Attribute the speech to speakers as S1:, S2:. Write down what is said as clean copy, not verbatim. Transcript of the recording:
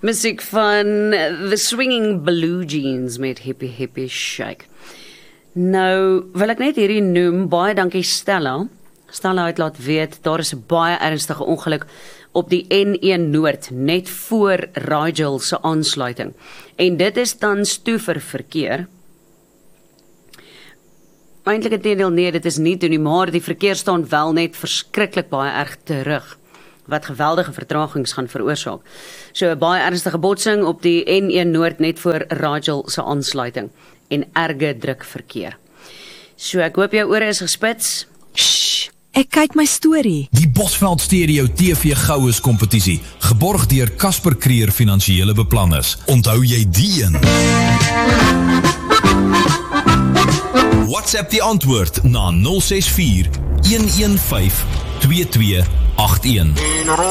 S1: Musiek van The Swinging Blue Jeans met Hippie Hippie Shake. Nou, wil ek net hierdie noem, baie dankie Stella. Stella het laat weet, daar is 'n baie ernstige ongeluk op die N1 Noord, net voor Rigel se aansluiting. En dit is tans toe vir verkeer. Eintlik inteendeel nee, dit is nie toe nie, maar die verkeer staan wel net verskriklik baie erg terug, wat geweldige vertragings gaan veroorsaak. So 'n baie ernstige botsing op die N1 Noord net voor Rigel se aansluiting en erge druk verkeer. So ek hoop jou ore is gespits.
S2: Shh, ek kyk my storie.
S3: Die Bosveld Stereo TV Goues kompetisie, geborg deur Casper Creer Finansiële Beplanners. Onthou jy die een? WhatsApp die antwoord na 064 115 2281.